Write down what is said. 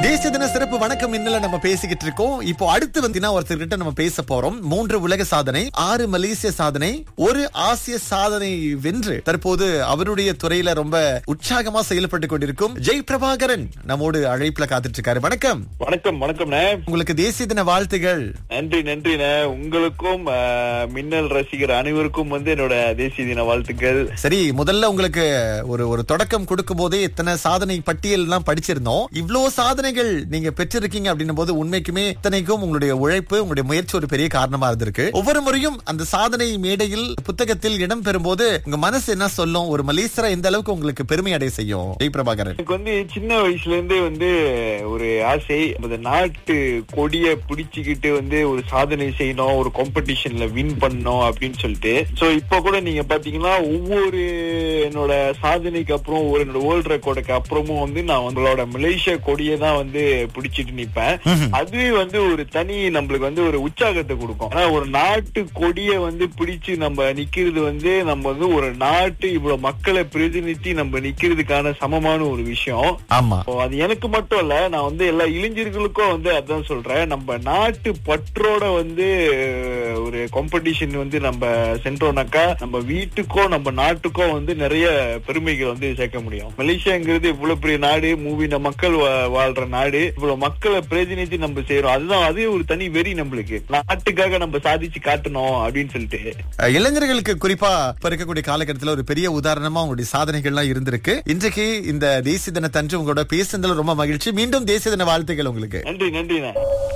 தேசிய தின சிறப்பு வணக்கம் இன்னல நம்ம பேசிக்கிட்டு இருக்கோம். இப்போ அடுத்து ஒருத்தர்கிட்ட நம்ம பேச போறோம். 3 உலக சாதனை, 6 மலேசிய சாதனை, 1 ஆசிய சாதனை வென்று தற்போது அவருடைய துறையில ரொம்ப உற்சாகமா செயல்பட்டு கொண்டிருக்கும் ஜெய் பிரபாகரன் நம்மோடு அழைப்புல காத்துட்டு இருக்காரு. வணக்கம். வணக்கம். வணக்கம். உங்களுக்கு தேசிய தின வாழ்த்துகள். நன்றி. நன்றிண்ணே. உங்களுக்கும் மின்னல் ரசிகர் அனைவருக்கும் என்னோட தேசிய தின வாழ்த்துக்கள். சரி, முதல்ல உங்களுக்கு ஒரு தொடக்கம் கொடுக்கும் போதே இத்தனை சாதனை பட்டியல் எல்லாம் படிச்சிருந்தோம். இவ்வளவு சாதனைகள் நீங்க பெற்றிருக்கீங்க அப்படின்னும் போது உண்மைக்குமே இத்தனைக்கும் உங்களுடைய உழைப்பு, உங்களுடைய முயற்சி ஒரு பெரிய காரணமா இருந்திருக்கு. ஒவ்வொரு முறையும் அந்த சாதனை மேடையில் புத்தகத்தில் இடம் பெறும் போது உங்க மனசு என்ன சொல்லும்? ஒரு மலேசியரா எந்த அளவுக்கு உங்களுக்கு பெருமை அடைய செய்யும் ஜெய் பிரபாகரன்? எனக்கு சின்ன வயசுல இருந்தே ஒரு ஆசை, நாட்டு கொடிய பிடிச்சுக்கிட்டு ஒரு சாதனை செய்யணும், ஒரு காம்படிஷன்ல வின் பண்ணணும் அப்படின்னு சொல்லிட்டு. சோ இப்ப கூட நீங்க பாத்தீங்கன்னா ஒவ்வொரு என்னோட சாதனைக்கு அப்புறம் என்னோட வேர்ல்ட் ரெக்கார்டுக்கு அப்புறமும் நான் உங்களோட மலேசியா கொடியை தான் பிடிச்சிட்டு நிப்பேன். அதுவே ஒரு தனி நம்மளுக்கு ஒரு உற்சாகத்தை கொடுக்கும். ஆனா ஒரு நாட்டு கொடியை பிடிச்சு நம்ம நிக்கிறது நம்ம ஒரு நாட்டு இவ்வளவு மக்களை பிரதிநிதி நம்ம நிக்கிறதுக்கான சமமான ஒரு விஷயம். ஆமா, அது எனக்கு மட்டும் இல்ல, நான் எல்லா இளைஞர்களுக்கும் அதான் சொல்றேன். நம்ம நாட்டு பற்றோட ஒரு காம்படிஷன் நம்ம சென்றோம்னாக்கா நம்ம வீட்டுக்கோ நம்ம நாட்டுக்கோ நிறைய பெருமைகள் சேர்க்க முடியும். மலேசியாங்கிறது இவ்வளவு பெரிய நாடு, மூவின மக்கள் வாழ்ற நாடு, இவ்வளவு மக்களை பிரதிநிதி நம்ம செய்யறோம். அதுதான் அதே ஒரு தனி வெறி நம்மளுக்கு, நாட்டுக்காக நம்ம சாதிச்சு காட்டணும் அப்படின்னு சொல்லிட்டு. இளைஞர்களுக்கு குறிப்பா இப்ப இருக்கக்கூடிய காலகட்டத்தில் ஒரு பெரிய உதாரணமா உங்களுடைய சாதனைகள்லாம் இருந்திருக்கு. இன்றைக்கு இந்த தேசிய தினத்தன்று உங்களோட பேசுனதுல ரொம்ப மகிழ்ச்சி. மீண்டும் தேசிய தின வாழ்த்துக்கள் உங்களுக்கு. நன்றி. நன்றி.